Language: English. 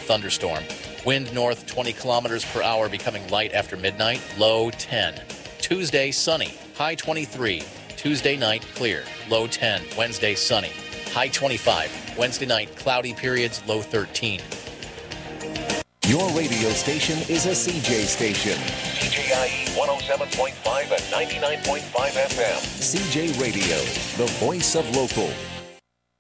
thunderstorm. Wind north 20 kilometers per hour, becoming light after midnight, low 10. Tuesday, sunny, high 23. Tuesday night, clear, low 10. Wednesday, sunny, high 25. Wednesday night, cloudy periods, low 13. Your radio station is a CJ station. CJIE 107.5 and 99.5 FM. CJ Radio, the voice of local.